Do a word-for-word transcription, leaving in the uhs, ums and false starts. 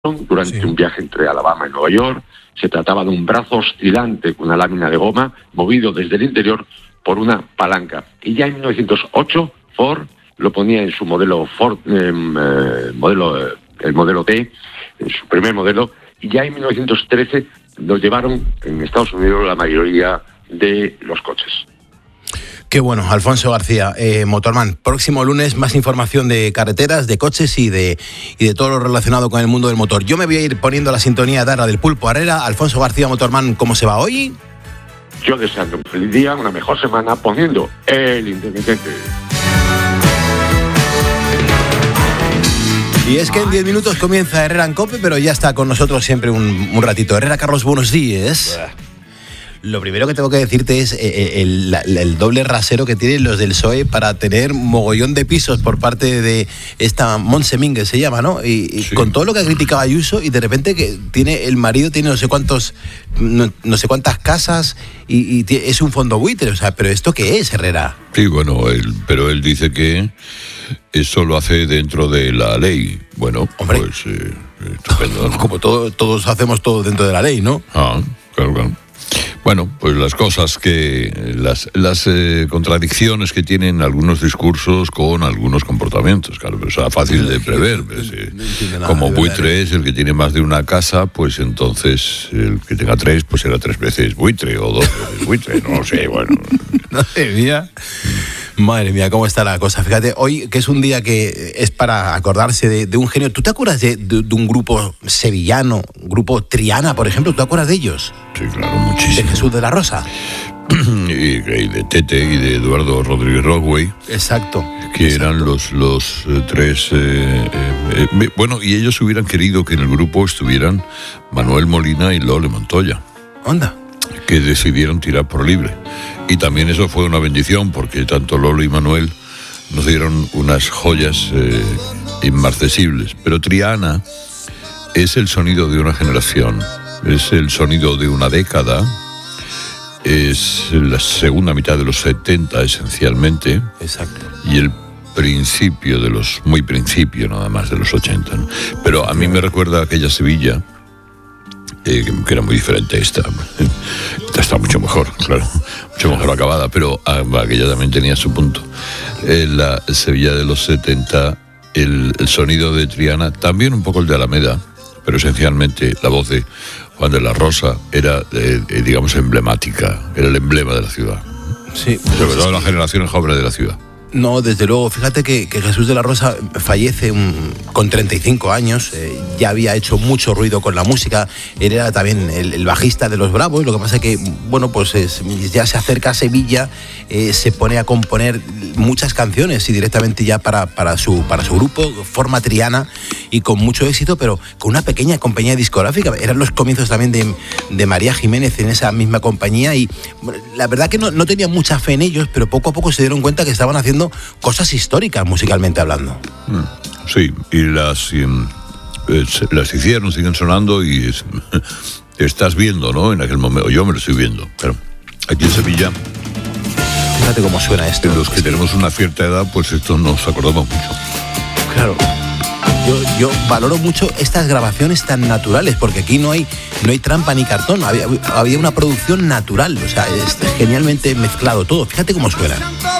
durante sí. un viaje entre Alabama y Nueva York. Se trataba de un brazo oscilante con una lámina de goma movido desde el interior por una palanca. Y ya en mil novecientos ocho Ford lo ponía en su modelo Ford, eh, modelo, eh, el modelo T, en su primer modelo, y ya en mil novecientos trece lo llevaron en Estados Unidos la mayoría de los coches. Qué bueno, Alfonso García, eh, Motorman. Próximo lunes más información de carreteras, de coches y de y de todo lo relacionado con el mundo del motor. Yo me voy a ir poniendo la sintonía de Ara del Pulpo Herrera. Alfonso García, Motorman, ¿cómo se va hoy? Yo deseando un feliz día, una mejor semana, poniendo el intermitente. Y es que en diez minutos comienza Herrera en COPE, pero ya está con nosotros siempre un, un ratito. Herrera Carlos, buenos días. Buah. Lo primero que tengo que decirte es eh, el, el, el doble rasero que tienen los del P S O E para tener mogollón de pisos por parte de esta Montse Mínguez, se llama, ¿no? Y, y sí. Con todo lo que ha criticado Ayuso, y de repente que tiene el marido tiene no sé cuántos, no, no sé cuántas casas y, y tiene, es un fondo buitre, o sea, pero ¿esto qué es, Herrera? Sí, bueno, él, pero él dice que eso lo hace dentro de la ley. Bueno, hombre, pues eh, estupendo, ¿no? Como todo, todos hacemos todo dentro de la ley, ¿no? Ah, claro, claro. Bueno, pues las cosas que, las, las eh, contradicciones que tienen algunos discursos con algunos comportamientos, claro, pero eso es fácil de prever. Pues, eh, como buitre es el que tiene más de una casa, pues entonces el que tenga tres, pues será tres veces buitre o dos veces buitre, no lo sé, bueno. Madre mía, madre mía, cómo está la cosa. Fíjate, hoy que es un día que es para acordarse de, de un genio. ¿Tú te acuerdas de, de, de un grupo sevillano, grupo Triana, por ejemplo? ¿Tú te acuerdas de ellos? Sí, claro, muchísimo. De Jesús de la Rosa. y, y de Tete y de Eduardo Rodríguez Rothway. Exacto. Que exacto. eran los, los eh, tres... Eh, eh, eh, bueno, y ellos hubieran querido que en el grupo estuvieran Manuel Molina y Lole Montoya. Onda. Que decidieron tirar por libre. Y también eso fue una bendición, porque tanto Lolo y Manuel nos dieron unas joyas eh, inmarcesibles. Pero Triana es el sonido de una generación, es el sonido de una década, es la segunda mitad de los setenta esencialmente. Exacto. Y el principio de los, muy principio nada más de los ochenta, ¿no? Pero a mí me recuerda aquella Sevilla, Eh, que era muy diferente esta. Esta está mucho mejor, claro, mucho mejor acabada, pero ah, aquella también tenía su punto. Eh, la Sevilla de los setenta, el, el sonido de Triana, también un poco el de Alameda, pero esencialmente la voz de Juan de la Rosa era, eh, eh, digamos, emblemática, era el emblema de la ciudad. Sí. Sobre todo las generaciones jóvenes de la ciudad. No, desde luego, fíjate que, que Jesús de la Rosa fallece un, con treinta y cinco años, eh, ya había hecho mucho ruido con la música, él era también el, el bajista de Los Bravos, lo que pasa es que, bueno, pues es, ya se acerca a Sevilla, eh, se pone a componer muchas canciones y directamente ya para, para, su, para su grupo, forma Triana, y con mucho éxito, pero con una pequeña compañía discográfica. Eran los comienzos también de, de María Jiménez en esa misma compañía, y la verdad que no, no tenía mucha fe en ellos, pero poco a poco se dieron cuenta que estaban haciendo cosas históricas musicalmente hablando. Sí, y las, eh, las hicieron, siguen sonando, y es, estás viendo, ¿no? En aquel momento, yo me lo estoy viendo, pero aquí en Sevilla, fíjate cómo suena esto. Los que sí. tenemos una cierta edad, pues esto nos acordamos mucho. Claro. Yo, yo valoro mucho estas grabaciones tan naturales, porque aquí no hay, no hay trampa ni cartón, había, había una producción natural, o sea, es genialmente mezclado todo. Fíjate cómo suena.